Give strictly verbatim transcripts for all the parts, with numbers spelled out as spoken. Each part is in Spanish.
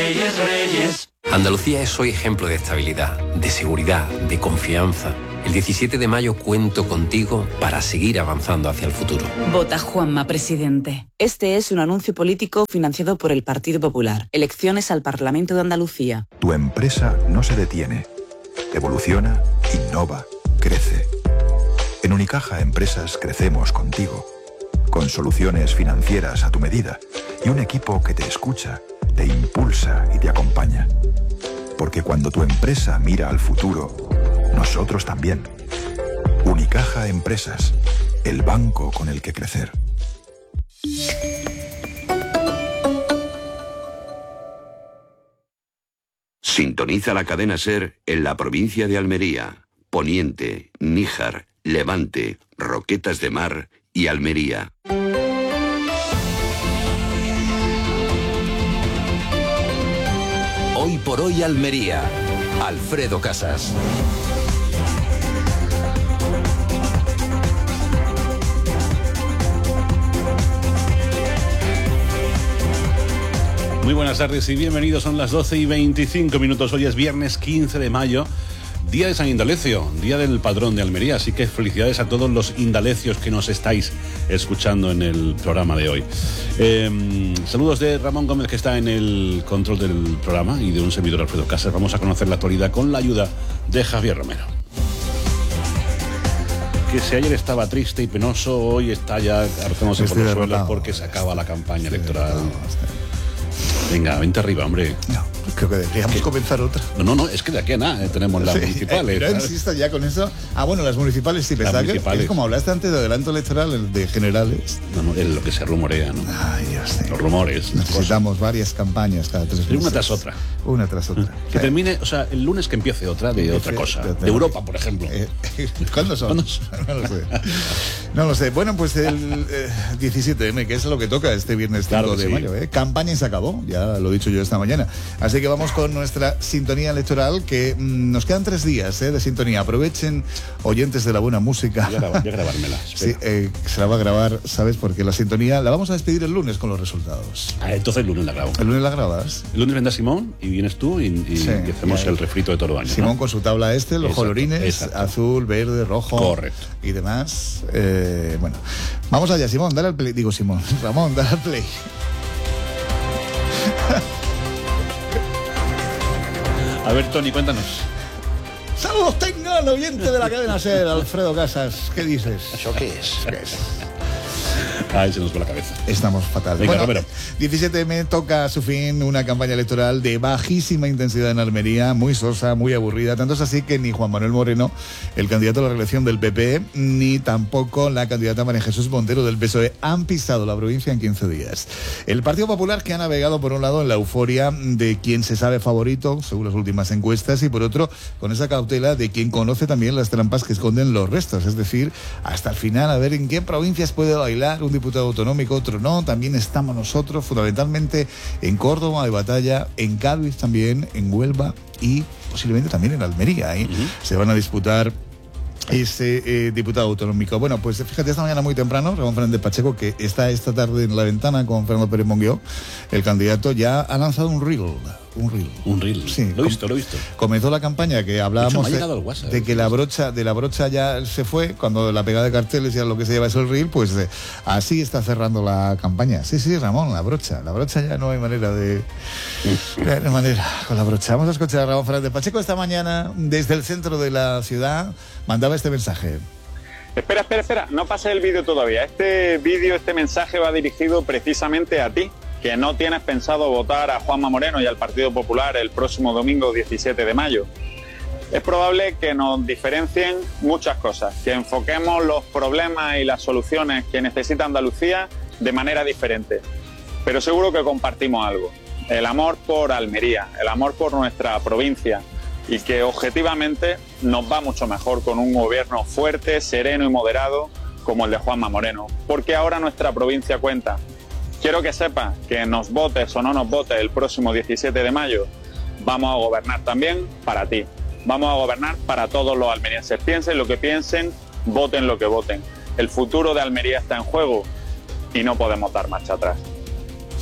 Reyes, Reyes. Andalucía es hoy ejemplo de estabilidad, de seguridad, de confianza. El diecisiete de mayo cuento contigo para seguir avanzando hacia el futuro. Vota Juanma, presidente. Este es un anuncio político financiado por el Partido Popular. Elecciones al Parlamento de Andalucía. Tu empresa no se detiene. Evoluciona, innova, crece. En Unicaja Empresas crecemos contigo. Con soluciones financieras a tu medida y un equipo que te escucha, te impulsa y te acompaña. Porque cuando tu empresa mira al futuro, nosotros también. Unicaja Empresas, el banco con el que crecer. Sintoniza la cadena SER en la provincia de Almería, Poniente, Níjar, Levante, Roquetas de Mar y Almería. Hoy por hoy Almería. Alfredo Casas. Muy buenas tardes y bienvenidos, son las doce y veinticinco minutos, hoy es viernes quince de mayo, día de San Indalecio, día del patrón de Almería, así que felicidades a todos los indalecios que nos estáis escuchando en el programa de hoy. Eh, saludos de Ramón Gómez, que está en el control del programa, y de un servidor, Alfredo Casas. Vamos a conocer la actualidad con la ayuda de Javier Romero. Que si ayer estaba triste y penoso, hoy está ya arrojándose por los suelos porque se acaba la campaña electoral. Venga, vente arriba, hombre. No, creo que deberíamos ¿Qué? comenzar otra. No, no, no, es que de aquí a nada, eh, tenemos las sí, municipales. Pero insisto ya con eso. Ah, bueno, las municipales sí, pensaba que es como hablaste antes de adelanto electoral, de generales. No, no, es lo que se rumorea, ¿no? Ay, Dios mío. Los rumores. Necesitamos varias campañas cada tres meses. Una tras otra. Una tras otra. Que sí. termine, o sea, el lunes que empiece otra de empiece, otra cosa. De, de Europa, por ejemplo. Eh, ¿Cuándo son? ¿Cuándo son? No lo sé. No lo sé. Bueno, pues el eh, diecisiete eme, que es lo que toca este viernes cinco claro de sí. mayo. ¿eh? Campaña y se acabó, ya lo he dicho yo esta mañana. Así que vamos con nuestra sintonía electoral, que mmm, nos quedan tres días ¿eh? de sintonía. Aprovechen, oyentes de la buena música. Voy a, grabar, voy a grabármela. Sí, eh, se la va a grabar, ¿sabes? Porque la sintonía la vamos a despedir el lunes con los resultados. Ah, entonces el lunes la grabo. ¿El lunes la grabas? El lunes vendrá Simón y vienes tú y, y, sí, y hacemos el refrito de todo el año. Simón, ¿no? Con su tabla este, los exacto, colorines, exacto. azul, verde, rojo. Correcto. Y demás. Eh, bueno, vamos allá, Simón, dale al play. Digo, Simón, Ramón, dale al play. A ver, Tony, cuéntanos. Saludos tengan, oyente de la cadena SER, Alfredo Casas. ¿Qué dices? ¿Eso qué es? ¿Qué es? Ay, se nos va la cabeza. Estamos fatal. Venga, bueno, Romero. diecisiete eme toca a su fin una campaña electoral de bajísima intensidad en Almería, muy sosa, muy aburrida. Tanto es así que ni Juan Manuel Moreno, el candidato a la reelección del P P, ni tampoco la candidata María Jesús Montero del P S O E han pisado la provincia en quince días. El Partido Popular, que ha navegado por un lado en la euforia de quien se sabe favorito, según las últimas encuestas, y por otro con esa cautela de quien conoce también las trampas que esconden los restos. Es decir, hasta el final, a ver en qué provincias puede bailar un diputado autonómico, otro no. También estamos nosotros, fundamentalmente en Córdoba hay batalla, en Cádiz también, en Huelva y posiblemente también en Almería. ¿eh? Uh-huh. Se van a disputar ese eh, diputado autonómico. Bueno, pues fíjate, esta mañana muy temprano, Ramón Fernández Pacheco, que está esta tarde en la ventana con Fernando Pérez Monguió, el candidato, ya ha lanzado un reel. Un reel. Un reel. Sí. Lo he visto, lo he visto. Comenzó la campaña que hablábamos de, hecho, de, WhatsApp, de que la brocha, de la brocha ya se fue, cuando la pegada de carteles ya lo que se lleva es el reel, pues eh, así está cerrando la campaña. Sí, sí, Ramón, la brocha. La brocha ya no hay manera de... No hay manera con la brocha. Vamos a escuchar a Ramón Fernández Pacheco esta mañana desde el centro de la ciudad. Mandaba este mensaje. Espera, espera, espera, no pases el vídeo todavía. Este vídeo, este mensaje va dirigido precisamente a ti, que no tienes pensado votar a Juanma Moreno y al Partido Popular el próximo domingo diecisiete de mayo. Es probable que nos diferencien muchas cosas, que enfoquemos los problemas y las soluciones que necesita Andalucía de manera diferente. Pero seguro que compartimos algo, el amor por Almería, el amor por nuestra provincia, y que objetivamente nos va mucho mejor con un gobierno fuerte, sereno y moderado como el de Juanma Moreno, porque ahora nuestra provincia cuenta. Quiero que sepas que nos votes o no nos votes el próximo diecisiete de mayo, vamos a gobernar también para ti. Vamos a gobernar para todos los almerienses. Piensen lo que piensen, voten lo que voten. El futuro de Almería está en juego y no podemos dar marcha atrás.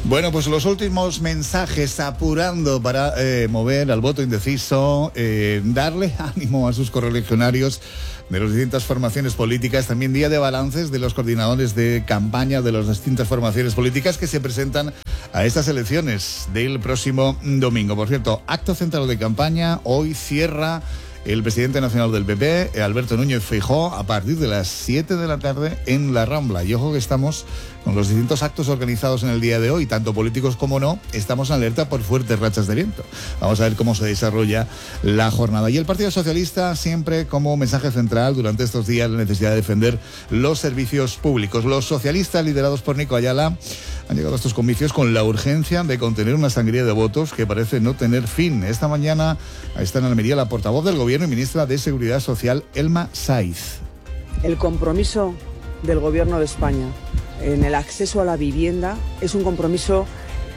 Bueno, pues los últimos mensajes apurando para eh, mover al voto indeciso, eh, darle ánimo a sus correligionarios de las distintas formaciones políticas, también día de balances de los coordinadores de campaña de las distintas formaciones políticas que se presentan a estas elecciones del próximo domingo. Por cierto, acto central de campaña, hoy cierra el presidente nacional del P P, Alberto Núñez Feijóo, a partir de las siete de la tarde en la Rambla. Y ojo que estamos con los distintos actos organizados en el día de hoy, tanto políticos como no, estamos en alerta por fuertes rachas de viento. Vamos a ver cómo se desarrolla la jornada. Y el Partido Socialista siempre como mensaje central durante estos días la necesidad de defender los servicios públicos. Los socialistas, liderados por Nico Ayala, han llegado a estos comicios con la urgencia de contener una sangría de votos que parece no tener fin. Esta mañana está en Almería la portavoz del Gobierno y ministra de Seguridad Social, Elma Saiz. El compromiso del Gobierno de España en el acceso a la vivienda es un compromiso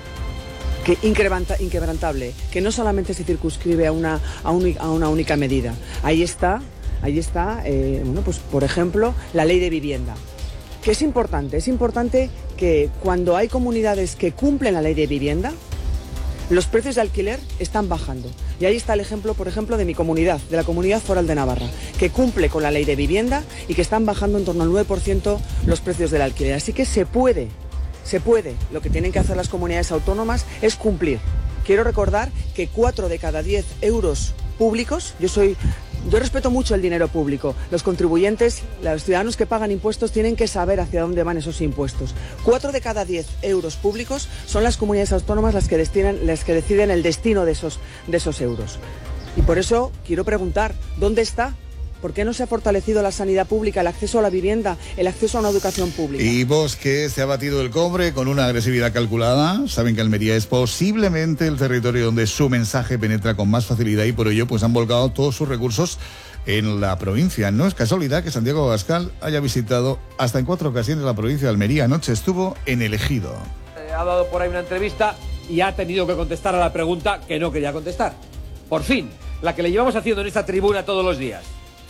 que inquebranta, inquebrantable, que no solamente se circunscribe a una, a un, a una única medida. Ahí está, ahí está eh, bueno, pues, por ejemplo, la ley de vivienda. Que es importante, es importante que cuando hay comunidades que cumplen la ley de vivienda, los precios de alquiler están bajando. Y ahí está el ejemplo, por ejemplo, de mi comunidad, de la Comunidad Foral de Navarra, que cumple con la ley de vivienda y que están bajando en torno al nueve por ciento los precios del alquiler. Así que se puede, se puede. Lo que tienen que hacer las comunidades autónomas es cumplir. Quiero recordar que cuatro de cada diez euros públicos, yo soy... Yo respeto mucho el dinero público. Los contribuyentes, los ciudadanos que pagan impuestos tienen que saber hacia dónde van esos impuestos. Cuatro de cada diez euros públicos son las comunidades autónomas las que destinan, las que deciden el destino de esos, de esos euros. Y por eso quiero preguntar, ¿dónde está? ¿Por qué no se ha fortalecido la sanidad pública, el acceso a la vivienda, el acceso a una educación pública? Y vos, que se ha batido el cobre con una agresividad calculada. Saben que Almería es posiblemente el territorio donde su mensaje penetra con más facilidad y por ello pues han volcado todos sus recursos en la provincia. No es casualidad que Santiago Abascal haya visitado hasta en cuatro ocasiones la provincia de Almería. Anoche estuvo en El Ejido. Ha dado por ahí una entrevista y ha tenido que contestar a la pregunta que no quería contestar. Por fin, la que le llevamos haciendo en esta tribuna todos los días.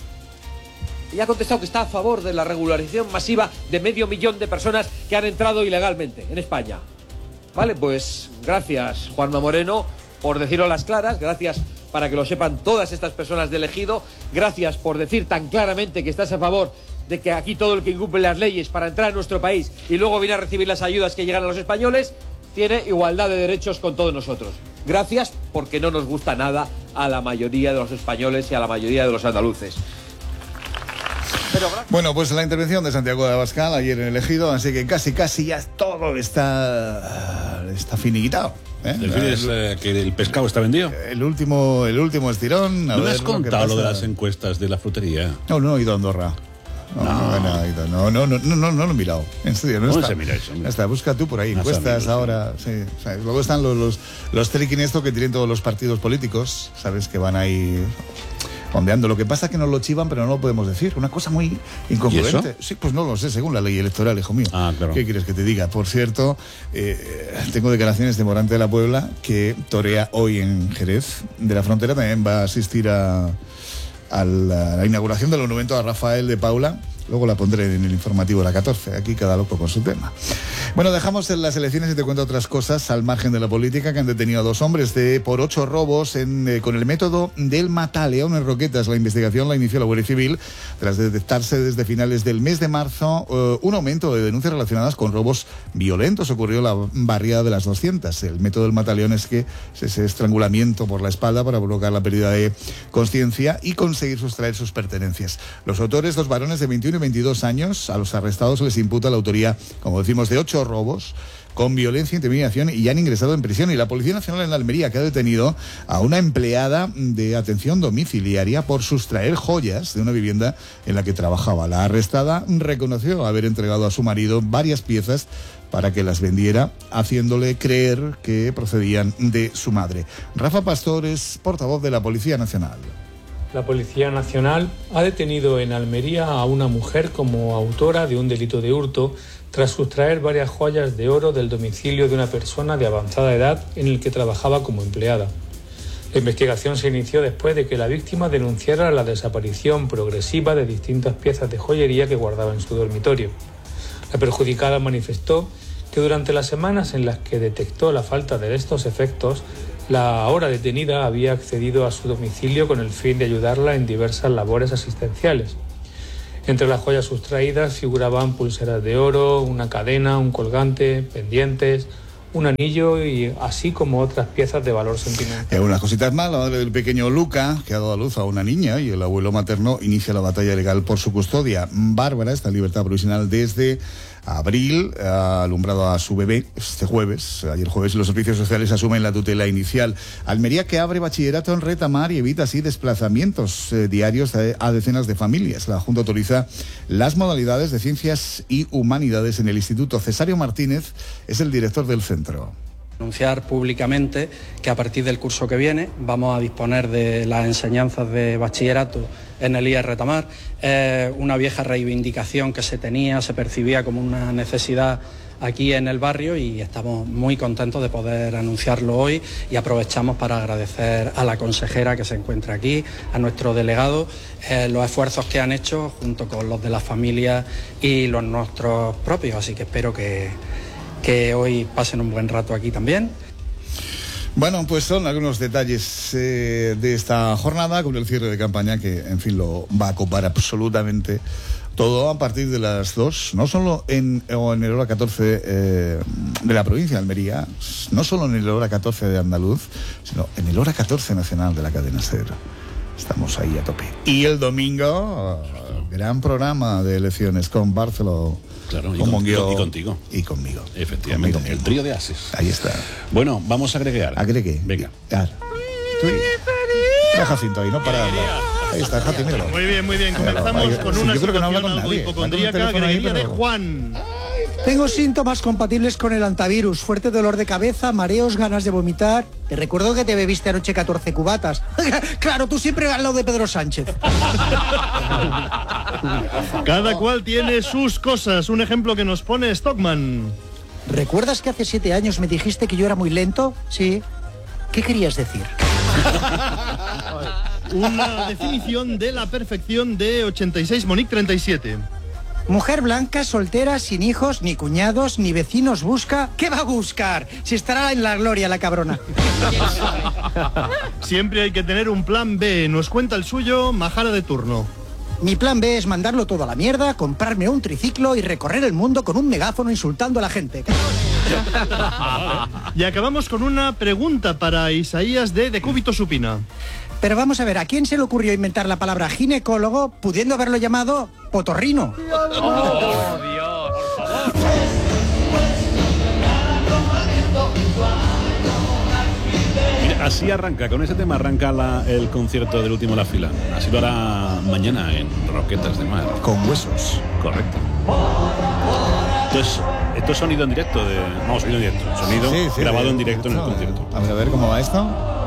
Y ha contestado que está a favor de la regularización masiva de medio millón de personas que han entrado ilegalmente en España. Vale, pues gracias, Juanma Moreno, por decirlo a las claras, gracias para que lo sepan todas estas personas del Ejido, gracias por decir tan claramente que estás a favor de que aquí todo el que incumple las leyes para entrar a nuestro país y luego viene a recibir las ayudas que llegan a los españoles, tiene igualdad de derechos con todos nosotros. Gracias porque no nos gusta nada a la mayoría de los españoles y a la mayoría de los andaluces. Pero, bueno, pues la intervención de Santiago de Abascal ayer en El Ejido, así que casi, casi ya todo está, está finiquitado. ¿eh? ¿Defines eh, que el pescado está vendido? El último, el último estirón. A ¿No ver me has contado lo de las encuestas de la frutería? No, no he ido a Andorra. No, no, no, no, no, no, no, no lo he mirado. En serio, no ¿Cómo está. se mira eso? Ya está, busca tú por ahí. No encuestas amigos, ahora. Sí, ¿sabes? Luego están los, los, los tricking esto que tienen todos los partidos políticos, ¿sabes? Que van ahí ondeando. Lo que pasa es que nos lo chivan, pero no lo podemos decir. Una cosa muy incongruente. Sí, pues no lo sé, según la ley electoral, hijo mío. Ah, claro. ¿Qué quieres que te diga? Por cierto, eh, tengo declaraciones de Morante de la Puebla, que torea hoy en Jerez de la Frontera. También va a asistir a, a, la, a la inauguración del monumento a Rafael de Paula. Luego la pondré en el informativo de la catorce. Aquí cada loco con su tema. Bueno, dejamos en las elecciones y te cuento otras cosas al margen de la política, que han detenido a dos hombres de, por ocho robos en, eh, con el método del mataleón en Roquetas. La investigación la inició la Guardia Civil tras detectarse desde finales del mes de marzo eh, un aumento de denuncias relacionadas con robos violentos. Ocurrió en la barriada de las doscientas. El método del mataleón es que es ese estrangulamiento por la espalda para provocar la pérdida de conciencia y conseguir sustraer sus pertenencias. Los autores, dos varones de veintiuno y veintidós años, a los arrestados les imputa la autoría, como decimos, de ocho robos con violencia e intimidación y ya han ingresado en prisión. Y la Policía Nacional en Almería, que ha detenido a una empleada de atención domiciliaria por sustraer joyas de una vivienda en la que trabajaba. La arrestada reconoció haber entregado a su marido varias piezas para que las vendiera, haciéndole creer que procedían de su madre. Rafa Pastor es portavoz de la Policía Nacional. La Policía Nacional ha detenido en Almería a una mujer como autora de un delito de hurto tras sustraer varias joyas de oro del domicilio de una persona de avanzada edad en el que trabajaba como empleada. La investigación se inició después de que la víctima denunciara la desaparición progresiva de distintas piezas de joyería que guardaba en su dormitorio. La perjudicada manifestó que durante las semanas en las que detectó la falta de estos efectos, la ahora detenida había accedido a su domicilio con el fin de ayudarla en diversas labores asistenciales. Entre las joyas sustraídas figuraban pulseras de oro, una cadena, un colgante, pendientes, un anillo y así como otras piezas de valor sentimental. Eh, unas cositas más, la madre del pequeño Luca, que ha dado a luz a una niña, y el abuelo materno inicia la batalla legal por su custodia. Bárbara está en libertad provisional desde abril, ha alumbrado a su bebé este jueves. Ayer jueves los servicios sociales asumen la tutela inicial. Almería, que abre bachillerato en Retamar y evita así desplazamientos eh, diarios a, a decenas de familias. La Junta autoriza las modalidades de ciencias y humanidades en el Instituto. Cesario Martínez es el director del centro. Anunciar públicamente que a partir del curso que viene vamos a disponer de las enseñanzas de bachillerato en el I E Retamar. Es una vieja reivindicación que se tenía, se percibía como una necesidad aquí en el barrio y estamos muy contentos de poder anunciarlo hoy y aprovechamos para agradecer a la consejera que se encuentra aquí, a nuestro delegado, eh, los esfuerzos que han hecho junto con los de las familias y los nuestros propios, así que espero que, que hoy pasen un buen rato aquí también. Bueno, pues son algunos detalles eh, de esta jornada con el cierre de campaña que, en fin, lo va a copar absolutamente todo a partir de las dos, no solo en, o en el hora catorce eh, de la provincia de Almería, no solo en el hora catorce de Andaluz, sino en el hora catorce nacional de la cadena SER. Estamos ahí a tope. Y el domingo, gran programa de elecciones con Barceló. Claro, y, con con, Monguió, y contigo. Y conmigo. Efectivamente, conmigo el trío de ases. Ahí está. Bueno, vamos a agregar. Agregue. Venga. Deja Jacinto ahí, no para hablar. Ahí está, Jati, míralo. Muy bien, muy bien. Comenzamos Ahí, con sí, una yo creo que no habla situación con algo nadie. hipocondríaca, Está con el teléfono greguería ahí, de pero- Juan. Tengo síntomas compatibles con el antivirus, fuerte dolor de cabeza, mareos, ganas de vomitar. Te recuerdo que te bebiste anoche catorce cubatas. Claro, tú siempre al lado de Pedro Sánchez. Cada cual tiene sus cosas. Un ejemplo que nos pone Stockman. ¿Recuerdas que hace siete años me dijiste que yo era muy lento? Sí. ¿Qué querías decir? Una definición de la perfección de ochenta y seis Monique treinta y siete. Mujer blanca, soltera, sin hijos, ni cuñados, ni vecinos busca. ¿Qué va a buscar? Si estará en la gloria la cabrona. Siempre hay que tener un plan B. Nos cuenta el suyo, Majara de turno. Mi plan B es mandarlo todo a la mierda, comprarme un triciclo y recorrer el mundo con un megáfono insultando a la gente. Y acabamos con una pregunta para Isaías de Decúbito Supina. Pero vamos a ver, ¿a quién se le ocurrió inventar la palabra ginecólogo pudiendo haberlo llamado potorrino? ¡Oh, Dios! Por favor. Mira, así arranca, con ese tema arranca la- el concierto del último La Fila. Así lo hará mañana en Roquetas de Mar. Con huesos. Correcto. Entonces, esto es sonido en directo de. Vamos, sonido en directo. Sonido Sí, sí, grabado de- en directo en el no, concierto. A ver, a ver cómo va esto.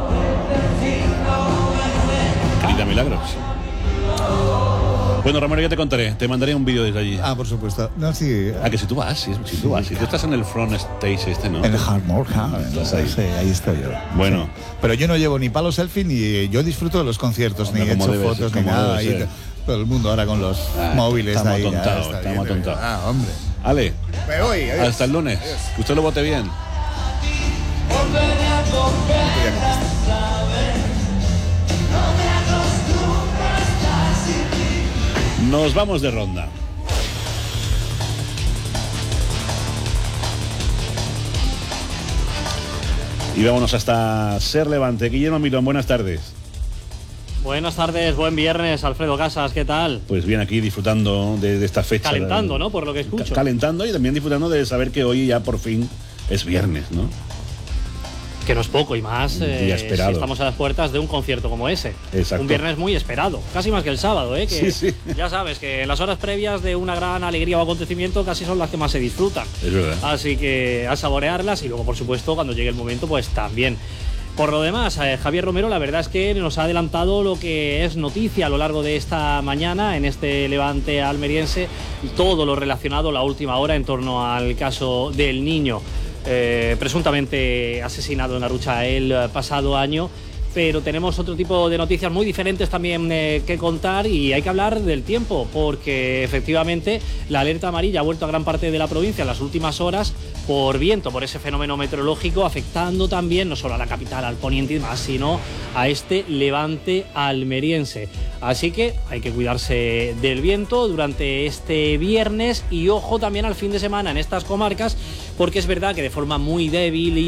Querida Milagros. Bueno, Ramón, ya te contaré. Te mandaré un vídeo desde allí. Ah, por supuesto. No, sí. Ah, que si tú vas, si, si tú vas. Si tú estás en el front stage este, ¿no? En el Hard More House. Estás ahí. Sí, ahí estoy yo. Bueno. Sí. Pero yo no llevo ni palo selfie ni yo disfruto de los conciertos, Hombre, ni he como hecho debe fotos ser, ni como nada. debe Ahí ser. te- todo el mundo ahora con los Ah, móviles estamos ahí. ya, tontados, está estamos bien. tontados. Ah, hombre. Ale. Me voy, adiós. Hasta el lunes. Que usted lo vote bien. Nos vamos de ronda. Y vámonos hasta Ser Levante. Guillermo Milón, buenas tardes. Buenas tardes, buen viernes, Alfredo Casas, ¿qué tal? Pues bien, aquí disfrutando de, de esta fecha. Calentando, ¿no? Por lo que escucho. Ca- Calentando y también disfrutando de saber que hoy ya por fin es viernes, ¿no? Que no es poco y más Un eh, día si esperado. estamos a las puertas de un concierto como ese. Exacto. Un viernes muy esperado, casi más que el sábado, ¿eh? Que Sí, sí. ya sabes que las horas previas de una gran alegría o acontecimiento casi son las que más se disfrutan. Es verdad. Así que a saborearlas y luego, por supuesto, cuando llegue el momento, pues también. Por lo demás, eh, Javier Romero, la verdad es que nos ha adelantado lo que es noticia a lo largo de esta mañana en este Levante almeriense, todo lo relacionado a la última hora en torno al caso del niño, eh, presuntamente asesinado en Arrucha el pasado año. pero tenemos otro tipo de noticias muy diferentes también eh, que contar, y hay que hablar del tiempo, porque efectivamente la alerta amarilla ha vuelto a gran parte de la provincia en las últimas horas por viento, por ese fenómeno meteorológico, afectando también no solo a la capital, al poniente y demás, sino a este levante almeriense. Así que hay que cuidarse del viento durante este viernes y ojo también al fin de semana en estas comarcas, porque es verdad que de forma muy débil y